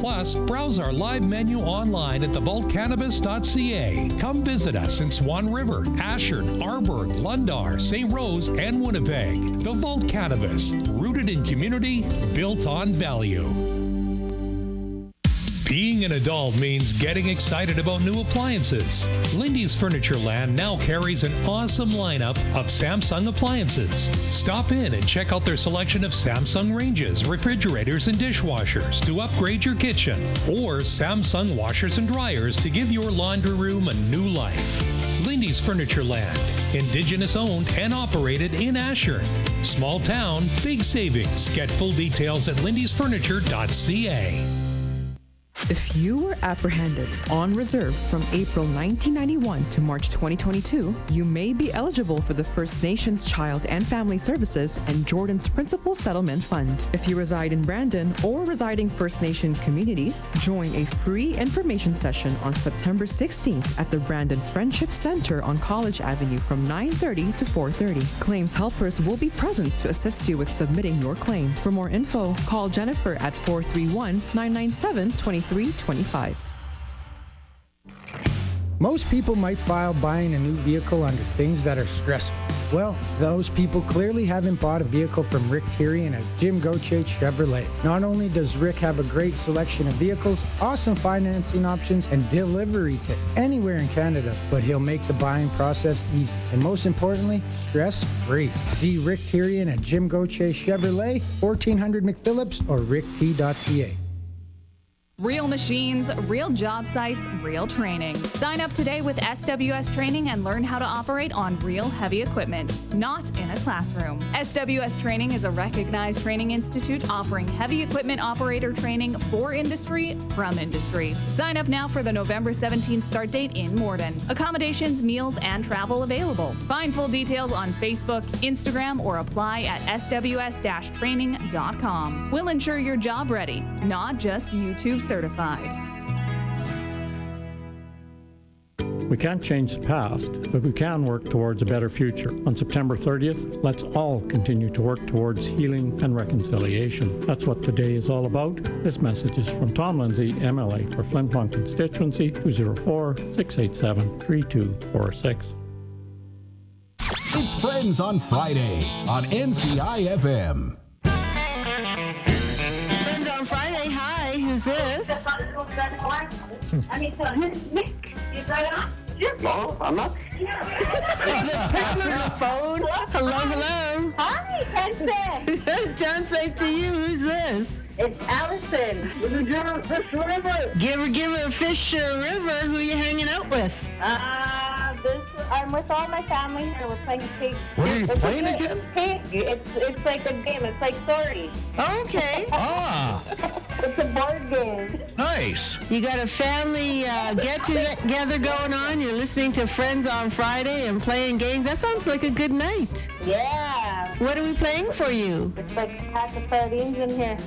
Plus, browse our live menu online at thevaultcannabis.ca. Come visit us in Swan River, Ashern, Arborg, Lundar, St. Rose, and Winnipeg. The Vault Cannabis, rooted in community, built on value. Being an adult means getting excited about new appliances. Lindy's Furniture Land now carries an awesome lineup of Samsung appliances. Stop in and check out their selection of Samsung ranges, refrigerators, and dishwashers to upgrade your kitchen, or Samsung washers and dryers to give your laundry room a new life. Lindy's Furniture Land, Indigenous owned and operated in Ashern. Small town, big savings. Get full details at lindysfurniture.ca. If you were apprehended on reserve from April 1991 to March 2022, you may be eligible for the First Nations Child and Family Services and Jordan's Principal Settlement Fund. If you reside in Brandon or residing First Nation communities, join a free information session on September 16th at the Brandon Friendship Center on College Avenue from 9:30 to 4:30. Claims helpers will be present to assist you with submitting your claim. For more info, call Jennifer at 431-997-2325. Most people might file buying a new vehicle under things that are stressful. Well, those people clearly haven't bought a vehicle from Rick Tyrion at Jim Gauthier Chevrolet. Not only does Rick have a great selection of vehicles, awesome financing options, and delivery to anywhere in Canada, but he'll make the buying process easy. And most importantly, stress-free. See Rick Tyrion at Jim Gauthier Chevrolet, 1400 McPhillips, or rickt.ca. Real machines, real job sites, real training. Sign up today with SWS Training and learn how to operate on real heavy equipment, not in a classroom. SWS Training is a recognized training institute offering heavy equipment operator training for industry, from industry. Sign up now for the November 17th start date in Morden. Accommodations, meals, and travel available. Find full details on Facebook, Instagram, or apply at sws-training.com. We'll ensure you're job ready, not just YouTube certified. We can't change the past, but we can work towards a better future. On September 30th, let's all continue to work towards healing and reconciliation. That's what today is all about. This message is from Tom Lindsay, MLA for Flin Flon constituency, 204-687-3246. It's Friends on Friday on NCI-FM. Friends on Friday, hi, who's this? No, I'm not. Passing the phone. Hello, hello. Hi, Jensen. Jensen, to you, who's this? It's Allison. Give her a fish river. Give her a fish river. Who are you hanging out with? I'm with all my family here. We're playing pig. What are you playing again? Pig. It's like a game. It's like Sorry. Okay. It's a board game. Nice. You got a family get-together going on. You're listening to Friends on Friday and playing games. That sounds like a good night. Yeah. What are we playing for you? It's like a pack of sardines in here.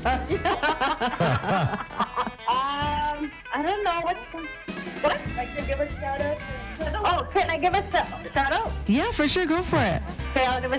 I don't know. What? I can give a shout out. Oh, can I give a shout out? Yeah, for sure. Go for it. Okay, I'll give a